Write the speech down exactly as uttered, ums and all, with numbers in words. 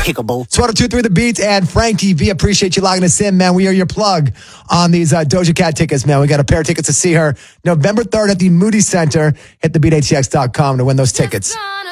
kickable. It's one oh two three The Beat and Frankie V. Appreciate you logging us in, man. We are your plug on these uh, Doja Cat tickets, man. We got a pair of tickets to see her November third at the Moody Center. Hit the beat A T X dot com to win those tickets.